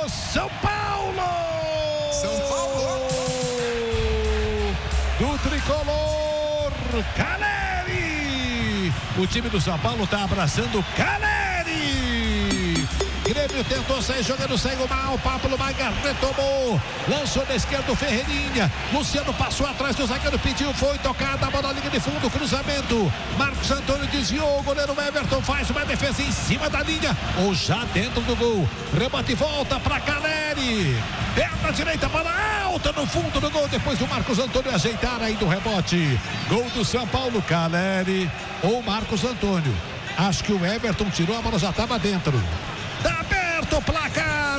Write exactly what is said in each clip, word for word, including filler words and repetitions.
São Paulo! São Paulo! Do tricolor, Caleri! O time do São Paulo tá abraçando Caleri! Grêmio tentou sair jogando, saiu mal. Pablo Maga retomou. Lançou na esquerda o Ferreirinha. Luciano passou atrás do zagueiro, pediu, foi tocada. A bola na linha de fundo, cruzamento. Marcos Antônio desviou. O goleiro Everton faz uma defesa em cima da linha. Ou já dentro do gol. Rebate e volta para Caleri. Perna direita, bola alta no fundo do gol. Depois do Marcos Antônio ajeitar aí do rebote. Gol do São Paulo, Caleri ou Marcos Antônio. Acho que o Everton tirou, a bola já estava dentro. Tá aberto o placar.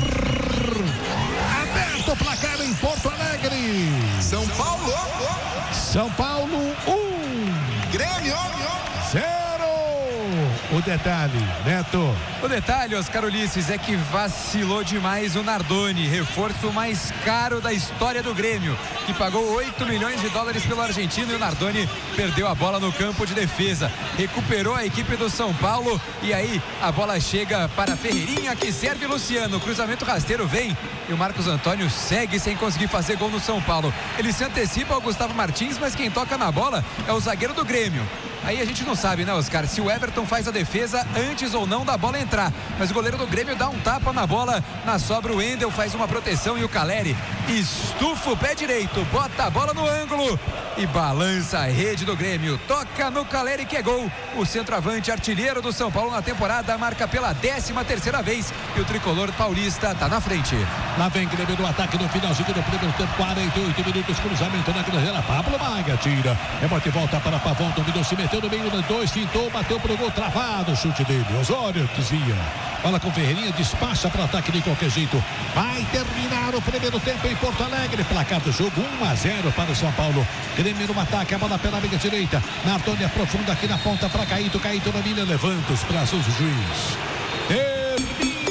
Aberto o placar em Porto Alegre. São Paulo. São Paulo um. Grêmio zero. O detalhe, Neto. O detalhe, Oscar Ulisses, é que vacilou demais o Nardoni, reforço mais caro da história do Grêmio, que pagou oito milhões de dólares pelo argentino, e o Nardoni perdeu a bola no campo de defesa. Recuperou a equipe do São Paulo e aí a bola chega para Ferreirinha, que serve Luciano. O cruzamento rasteiro vem e o Marcos Antônio segue sem conseguir fazer gol no São Paulo. Ele se antecipa ao Gustavo Martins, mas quem toca na bola é o zagueiro do Grêmio. Aí a gente não sabe, né, Oscar, se o Everton faz a defesa antes ou não da bola entrar. Mas o goleiro do Grêmio dá um tapa na bola. Na sobra o Wendel faz uma proteção e o Caleri estufa o pé direito, bota a bola no ângulo e balança a rede do Grêmio. Toca no Caleri, que é gol. O centroavante artilheiro do São Paulo na temporada marca pela décima terceira vez e o tricolor paulista tá na frente. Lá vem Grêmio do ataque no finalzinho do primeiro tempo, quarenta e oito minutos, cruzamento na grande. Pablo Maga tira, rebote e volta para Pavão, dominou, se meteu no meio dos dois, fintou, bateu pro gol, travado o chute dele. Osório desvia, bola com Ferreirinha, despacha para ataque de qualquer jeito. Vai terminar o primeiro tempo em Porto Alegre, placar do jogo um a zero para o São Paulo. Grêmio no ataque, a bola pela meia direita, Nardoni aprofunda aqui na ponta para Caíto, Caíto domina, levanta os braços do juiz.